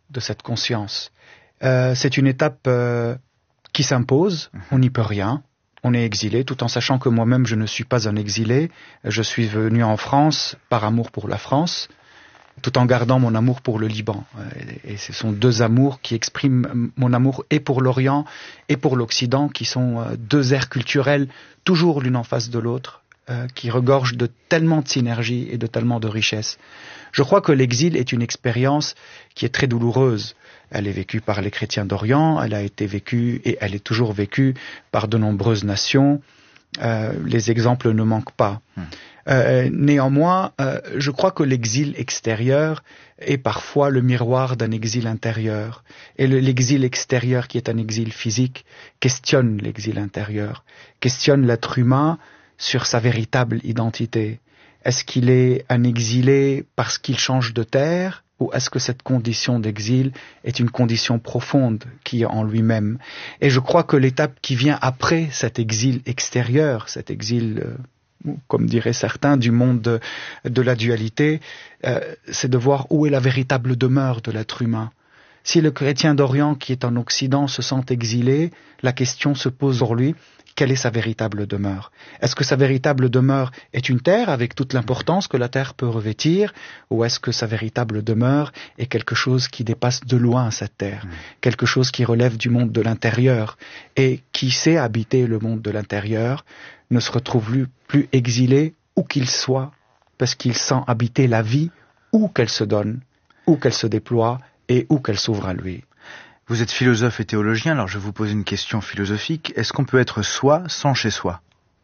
de cette conscience. C'est une étape qui s'impose, on n'y peut rien, on est exilé, tout en sachant que moi-même je ne suis pas un exilé, je suis venu en France par amour pour la France, tout en gardant mon amour pour le Liban. Et ce sont deux amours qui expriment mon amour et pour l'Orient et pour l'Occident, qui sont deux aires culturelles, toujours l'une en face de l'autre, qui regorgent de tellement de synergie et de tellement de richesse. Je crois que l'exil est une expérience qui est très douloureuse. Elle est vécue par les chrétiens d'Orient, elle a été vécue et elle est toujours vécue par de nombreuses nations. Les exemples ne manquent pas. Néanmoins, je crois que l'exil extérieur est parfois le miroir d'un exil intérieur. Et l'exil extérieur, qui est un exil physique, questionne l'exil intérieur, questionne l'être humain sur sa véritable identité. Est-ce qu'il est un exilé parce qu'il change de terre, ou est-ce que cette condition d'exil est une condition profonde qui est en lui-même? Et je crois que l'étape qui vient après cet exil extérieur, cet exil, comme diraient certains, du monde de la dualité, c'est de voir où est la véritable demeure de l'être humain. Si le chrétien d'Orient qui est en Occident se sent exilé, la question se pose pour lui: quelle est sa véritable demeure? Est-ce que sa véritable demeure est une terre avec toute l'importance que la terre peut revêtir, ou est-ce que sa véritable demeure est quelque chose qui dépasse de loin cette terre, quelque chose qui relève du monde de l'intérieur, et qui sait habiter le monde de l'intérieur ne se retrouve plus exilé où qu'il soit, parce qu'il sent habiter la vie où qu'elle se donne, où qu'elle se déploie et où qu'elle s'ouvre à lui. Vous êtes philosophe et théologien, alors je vous pose une question philosophique. Est-ce qu'on peut être soi sans chez soi?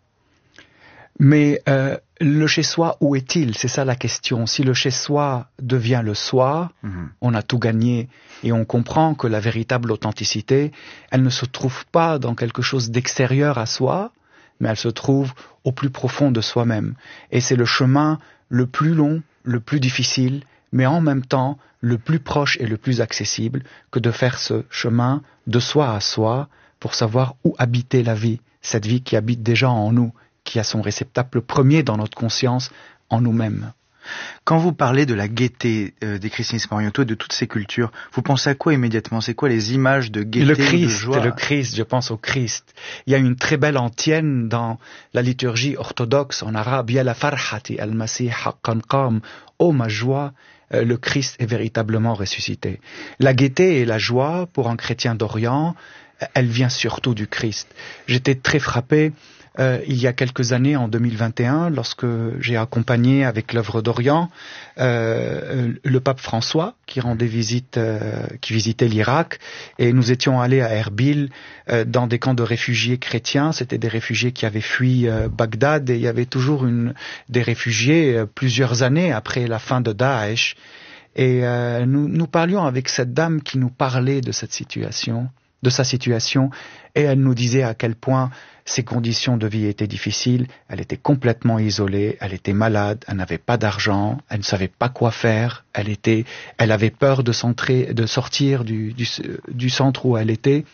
Mais le chez-soi, où est-il? C'est ça la question. Si le chez-soi devient le soi, on a tout gagné. Et on comprend que la véritable authenticité, elle ne se trouve pas dans quelque chose d'extérieur à soi, mais elle se trouve au plus profond de soi-même. Et c'est le chemin le plus long, le plus difficile, mais en même temps le plus proche et le plus accessible que de faire ce chemin de soi à soi pour savoir où habiter la vie, cette vie qui habite déjà en nous, qui a son réceptacle premier dans notre conscience, en nous-mêmes. Quand vous parlez de la gaieté des christianismes orientaux et de toutes ces cultures, vous pensez à quoi immédiatement? C'est quoi les images de gaieté, de joie? Le Christ, je pense au Christ. Il y a une très belle antienne dans la liturgie orthodoxe en arabe, Ya la farhati al-masih haqqan qam, oh ma joie, le Christ est véritablement ressuscité. La gaieté et la joie, pour un chrétien d'Orient, elle vient surtout du Christ. J'étais très frappé il y a quelques années, en 2021, lorsque j'ai accompagné avec l'œuvre d'Orient le pape François qui rendait visite, qui visitait l'Irak, et nous étions allés à Erbil dans des camps de réfugiés chrétiens. C'était des réfugiés qui avaient fui Bagdad, et il y avait toujours des réfugiés plusieurs années après la fin de Daesh. Et nous parlions avec cette dame qui nous parlait de cette situation, de sa situation, et elle nous disait à quel point ses conditions de vie étaient difficiles. Elle était complètement isolée, elle était malade, elle n'avait pas d'argent, elle ne savait pas quoi faire, elle avait peur de sortir du centre où elle était.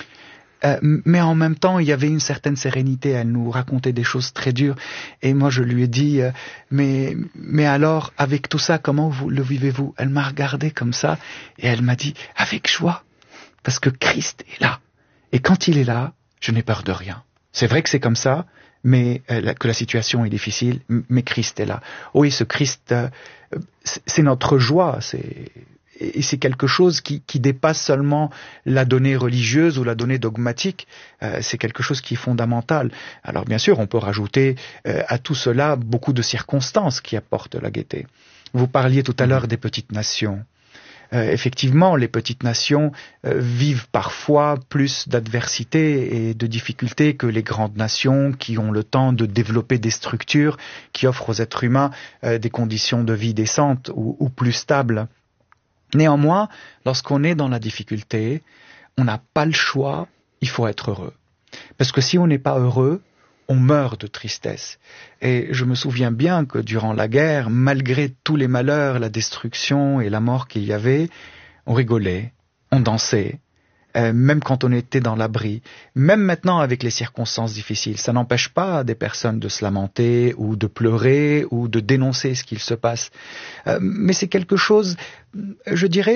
Mais en même temps, il y avait une certaine sérénité. Elle nous racontait des choses très dures. Et moi, je lui ai dit, mais alors, avec tout ça, comment le vivez-vous? Elle m'a regardé comme ça, et elle m'a dit, avec joie, parce que Christ est là. Et quand il est là, je n'ai peur de rien. C'est vrai que c'est comme ça, mais que la situation est difficile, mais Christ est là. Oui, ce Christ, c'est notre joie, et c'est quelque chose qui dépasse seulement la donnée religieuse ou la donnée dogmatique. C'est quelque chose qui est fondamental. Alors bien sûr, on peut rajouter à tout cela beaucoup de circonstances qui apportent la gaieté. Vous parliez tout à l'heure des petites nations. Effectivement, les petites nations vivent parfois plus d'adversité et de difficultés que les grandes nations qui ont le temps de développer des structures qui offrent aux êtres humains des conditions de vie décentes ou plus stables. Néanmoins, lorsqu'on est dans la difficulté, on n'a pas le choix, il faut être heureux. Parce que si on n'est pas heureux, on meurt de tristesse. Et je me souviens bien que durant la guerre, malgré tous les malheurs, la destruction et la mort qu'il y avait, on rigolait, on dansait, même quand on était dans l'abri. Même maintenant avec les circonstances difficiles, ça n'empêche pas des personnes de se lamenter ou de pleurer ou de dénoncer ce qu'il se passe. Mais c'est quelque chose, je dirais,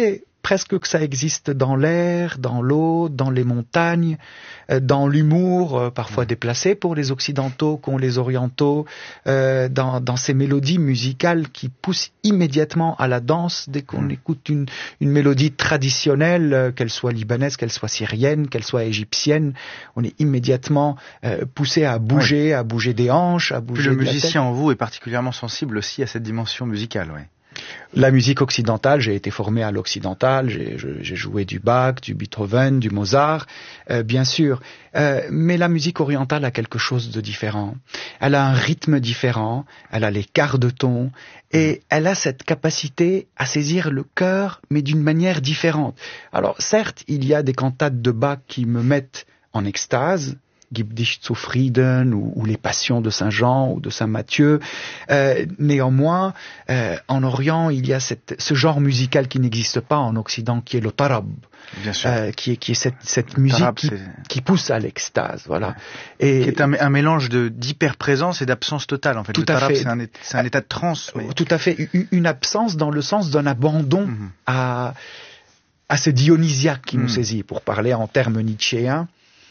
presque que ça existe dans l'air, dans l'eau, dans les montagnes, dans l'humour, parfois déplacé pour les occidentaux qu'ont les orientaux, dans ces mélodies musicales qui poussent immédiatement à la danse dès qu'on écoute une mélodie traditionnelle, qu'elle soit libanaise, qu'elle soit syrienne, qu'elle soit égyptienne, on est immédiatement poussé à bouger des hanches, à bouger le de la musicien en vous est particulièrement sensible aussi à cette dimension musicale, oui. La musique occidentale, j'ai été formé à l'occidental, j'ai joué du Bach, du Beethoven, du Mozart, bien sûr. Mais la musique orientale a quelque chose de différent. Elle a un rythme différent, elle a les quarts de ton, et elle a cette capacité à saisir le cœur, mais d'une manière différente. Alors certes, il y a des cantates de Bach qui me mettent en extase, Gib dich zufrieden ou les Passions de Saint Jean ou de Saint Matthieu. Néanmoins, en Orient, il y a ce genre musical qui n'existe pas en Occident, qui est le tarab, bien sûr. qui est cette musique tarab, qui pousse à l'extase, voilà. Et qui est un mélange d'hyper-présence et d'absence totale, en fait. Tout le tarab, à fait. C'est un état de transe. Mais... Tout à fait. Une absence dans le sens d'un abandon à ce dionysiaque qui nous saisit, pour parler en termes nietzschéens.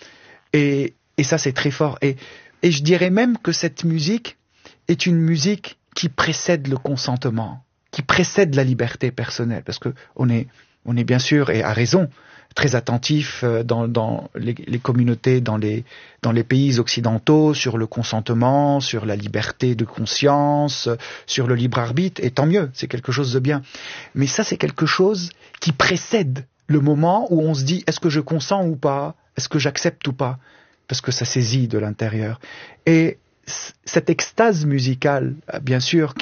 Et ça, c'est très fort. Et je dirais même que cette musique est une musique qui précède le consentement, qui précède la liberté personnelle. Parce que on est bien sûr, et à raison, très attentif dans les communautés, dans les pays occidentaux, sur le consentement, sur la liberté de conscience, sur le libre arbitre. Et tant mieux, c'est quelque chose de bien. Mais ça, c'est quelque chose qui précède le moment où on se dit, est-ce que je consens ou pas? Est-ce que j'accepte ou pas? Parce que ça saisit de l'intérieur. Et cette extase musicale, bien sûr,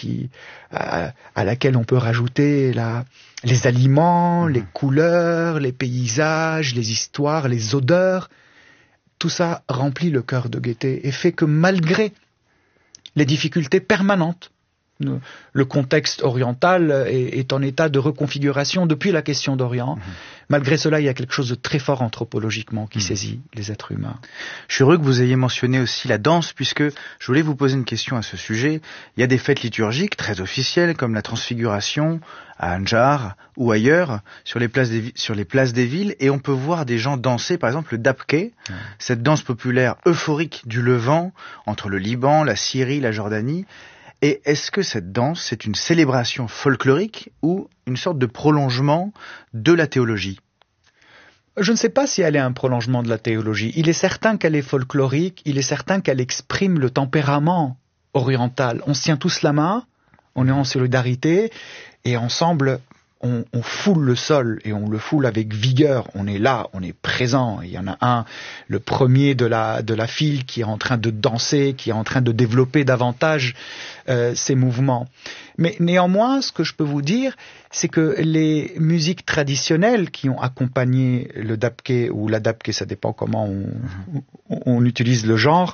à laquelle on peut rajouter les aliments, les couleurs, les paysages, les histoires, les odeurs, tout ça remplit le cœur de Goethe et fait que malgré les difficultés permanentes, le contexte oriental est en état de reconfiguration depuis la question d'Orient. Malgré cela, il y a quelque chose de très fort anthropologiquement qui saisit les êtres humains. Je suis heureux que vous ayez mentionné aussi la danse, puisque je voulais vous poser une question à ce sujet. Il y a des fêtes liturgiques très officielles, comme la Transfiguration, à Anjar ou ailleurs, sur les places des villes, et on peut voir des gens danser, par exemple le Dabke, cette danse populaire euphorique du Levant, entre le Liban, la Syrie, la Jordanie. Et est-ce que cette danse, c'est une célébration folklorique ou une sorte de prolongement de la théologie? Je ne sais pas si elle est un prolongement de la théologie. Il est certain qu'elle est folklorique, il est certain qu'elle exprime le tempérament oriental. On se tient tous la main, on est en solidarité, et ensemble, on foule le sol, et on le foule avec vigueur. On est là, on est présent. Il y en a un, le premier de la file, qui est en train de danser, qui est en train de développer davantage ces mouvements. Mais néanmoins, ce que je peux vous dire, c'est que les musiques traditionnelles qui ont accompagné le Dabke, ou la Dabke, ça dépend comment on utilise le genre,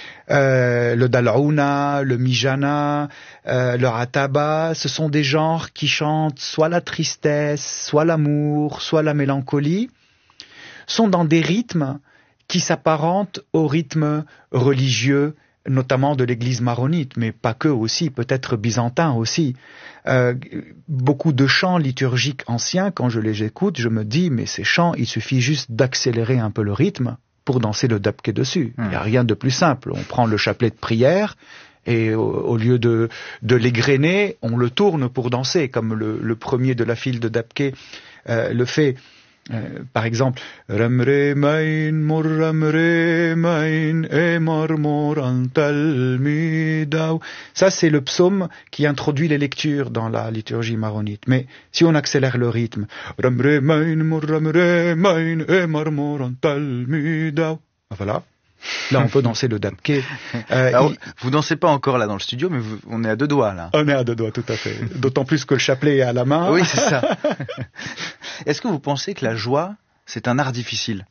le Dal'ouna, le Mijana, le Ataba, ce sont des genres qui chantent soit la tristesse, soit l'amour, soit la mélancolie, sont dans des rythmes qui s'apparentent aux rythmes religieux, notamment de l'église maronite, mais pas que aussi, peut-être byzantin aussi. Beaucoup de chants liturgiques anciens, quand je les écoute, je me dis, mais ces chants, il suffit juste d'accélérer un peu le rythme pour danser le Dabke dessus. Il n'y a rien de plus simple. On prend le chapelet de prière et au lieu de l'égrener, on le tourne pour danser, comme le premier de la file de Dabke le fait. Par exemple, Ramre main murramre main emar morantal midau. Ça, c'est le psaume qui introduit les lectures dans la liturgie maronite. Mais si on accélère le rythme, Ramre main murramre main emar morantal midau. Voilà. Là, on peut danser le Dabke. Vous dansez pas encore là dans le studio, mais on est à deux doigts là. On est à deux doigts, tout à fait. D'autant plus que le chapelet est à la main. Oui, c'est ça. Est-ce que vous pensez que la joie, c'est un art difficile?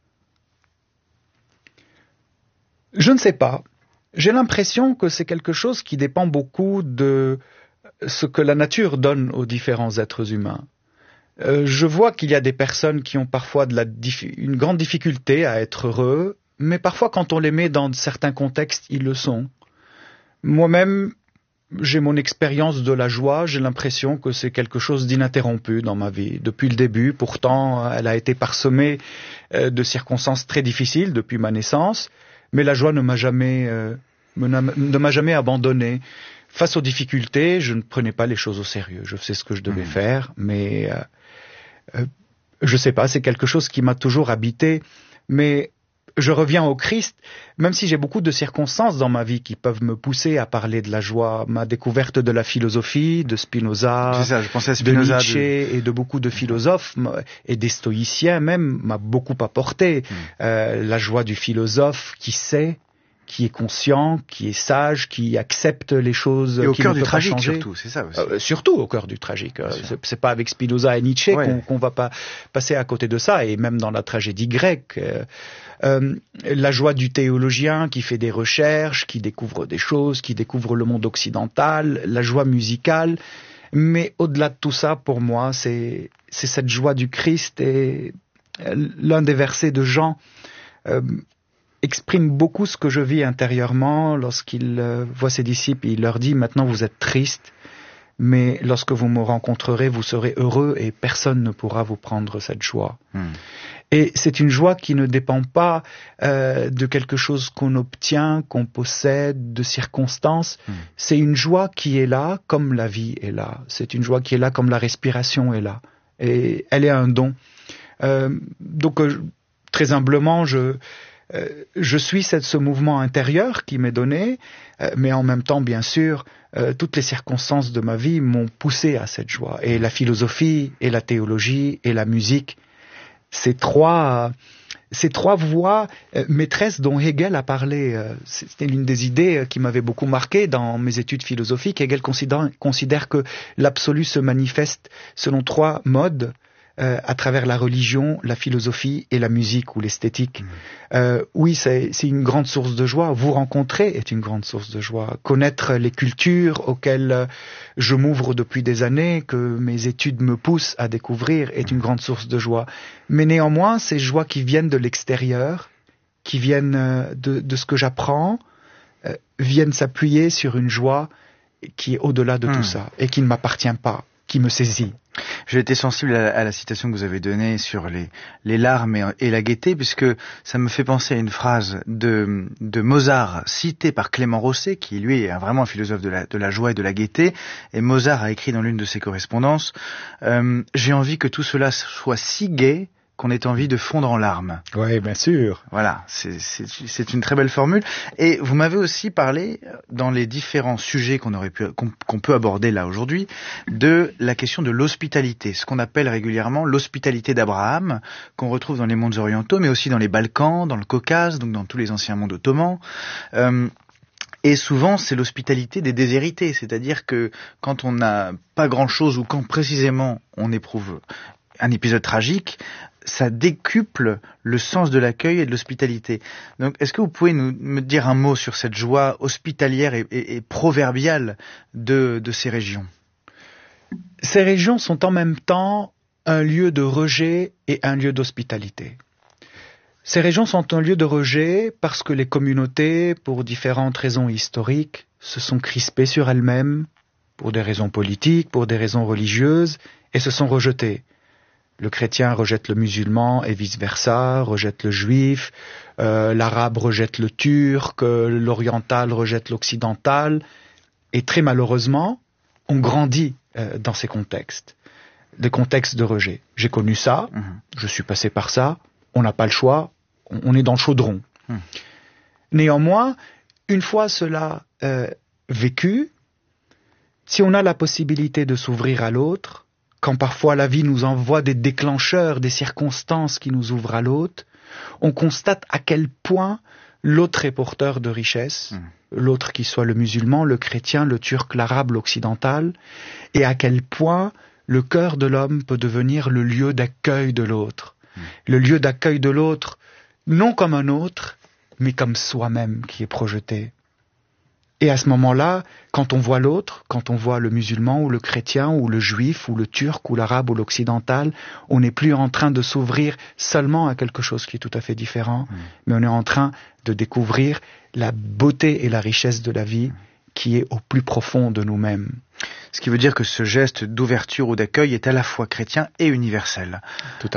Je ne sais pas. J'ai l'impression que c'est quelque chose qui dépend beaucoup de ce que la nature donne aux différents êtres humains. Je vois qu'il y a des personnes qui ont parfois une grande difficulté à être heureux, mais parfois quand on les met dans certains contextes, ils le sont. Moi-même, j'ai mon expérience de la joie, j'ai l'impression que c'est quelque chose d'ininterrompu dans ma vie depuis le début. Pourtant, elle a été parsemée de circonstances très difficiles depuis ma naissance, mais la joie ne m'a jamais abandonné. Face aux difficultés, je ne prenais pas les choses au sérieux. Je sais ce que je devais faire, mais je sais pas, c'est quelque chose qui m'a toujours habité. Mais je reviens au Christ, même si j'ai beaucoup de circonstances dans ma vie qui peuvent me pousser à parler de la joie. Ma découverte de la philosophie, de Spinoza, c'est ça, je pensais à Spinoza, de Nietzsche et de beaucoup de philosophes et des stoïciens même m'a beaucoup apporté. La joie du philosophe qui sait, qui est conscient, qui est sage, qui accepte les choses et au qui cœur ne du peuvent tragique, pas changer. surtout, c'est ça aussi. Surtout au cœur du tragique. C'est pas avec Spinoza et Nietzsche qu'on va pas passer à côté de ça, et même dans la tragédie grecque. La joie du théologien qui fait des recherches, qui découvre des choses, qui découvre le monde occidental, la joie musicale. Mais au-delà de tout ça, pour moi, c'est cette joie du Christ, et l'un des versets de Jean exprime beaucoup ce que je vis intérieurement lorsqu'il voit ses disciples. Il leur dit: maintenant vous êtes tristes, mais lorsque vous me rencontrerez, vous serez heureux et personne ne pourra vous prendre cette joie. Et c'est une joie qui ne dépend pas de quelque chose qu'on obtient, qu'on possède, de circonstances. C'est une joie qui est là comme la vie est là. C'est une joie qui est là comme la respiration est là. Et elle est un don. Donc très humblement, je suis ce mouvement intérieur qui m'est donné, mais en même temps, bien sûr, toutes les circonstances de ma vie m'ont poussé à cette joie. Et la philosophie, et la théologie, et la musique, ces trois voies maîtresses dont Hegel a parlé. C'était l'une des idées qui m'avait beaucoup marqué dans mes études philosophiques. Hegel considère que l'absolu se manifeste selon trois modes, à travers la religion, la philosophie et la musique ou l'esthétique. Oui, c'est une grande source de joie. Vous rencontrer est une grande source de joie. Connaître les cultures auxquelles je m'ouvre depuis des années, que mes études me poussent à découvrir, est une grande source de joie. Mais néanmoins, ces joies qui viennent de l'extérieur, qui viennent de ce que j'apprends, viennent s'appuyer sur une joie qui est au-delà de tout ça et qui ne m'appartient pas, qui me saisit. J'ai été sensible à la citation que vous avez donnée sur les larmes et la gaieté, puisque ça me fait penser à une phrase de Mozart citée par Clément Rosset, qui lui est vraiment un philosophe de la joie et de la gaieté. Et Mozart a écrit dans l'une de ses correspondances j'ai envie que tout cela soit si gai qu'on ait envie de fondre en larmes. Oui, bien sûr. Voilà, c'est une très belle formule. Et vous m'avez aussi parlé, dans les différents sujets qu'on peut aborder là aujourd'hui, de la question de l'hospitalité, ce qu'on appelle régulièrement l'hospitalité d'Abraham, qu'on retrouve dans les mondes orientaux, mais aussi dans les Balkans, dans le Caucase, donc dans tous les anciens mondes ottomans. Et souvent, c'est l'hospitalité des déshérités, c'est-à-dire que quand on n'a pas grand-chose ou quand précisément on éprouve un épisode tragique, ça décuple le sens de l'accueil et de l'hospitalité. Donc, est-ce que vous pouvez me dire un mot sur cette joie hospitalière et proverbiale de ces régions? Ces régions sont en même temps un lieu de rejet et un lieu d'hospitalité. Ces régions sont un lieu de rejet parce que les communautés, pour différentes raisons historiques, se sont crispées sur elles-mêmes, pour des raisons politiques, pour des raisons religieuses, et se sont rejetées. Le chrétien rejette le musulman et vice-versa, rejette le juif, l'arabe rejette le turc, l'oriental rejette l'occidental. Et très malheureusement, on grandit dans ces contextes, des contextes de rejet. J'ai connu ça, je suis passé par ça, on n'a pas le choix, on est dans le chaudron. Néanmoins, une fois cela vécu, si on a la possibilité de s'ouvrir à l'autre, quand parfois la vie nous envoie des déclencheurs, des circonstances qui nous ouvrent à l'autre, on constate à quel point l'autre est porteur de richesse, l'autre qui soit le musulman, le chrétien, le turc, l'arabe, l'occidental, et à quel point le cœur de l'homme peut devenir le lieu d'accueil de l'autre. Le lieu d'accueil de l'autre, non comme un autre, mais comme soi-même qui est projeté. Et à ce moment-là, quand on voit l'autre, quand on voit le musulman ou le chrétien ou le juif ou le turc ou l'arabe ou l'occidental, on n'est plus en train de s'ouvrir seulement à quelque chose qui est tout à fait différent, mais on est en train de découvrir la beauté et la richesse de la vie qui est au plus profond de nous-mêmes. Ce qui veut dire que ce geste d'ouverture ou d'accueil est à la fois chrétien et universel. Tout à